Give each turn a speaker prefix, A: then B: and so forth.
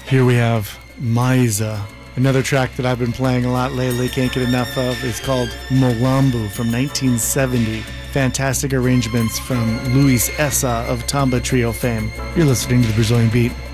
A: Here we have Maiza. Another track that I've been playing a lot lately, can't get enough of, is called Molambo from 1970. Fantastic arrangements from Luis Essa of Tamba Trio fame. You're listening to The Brazilian Beat.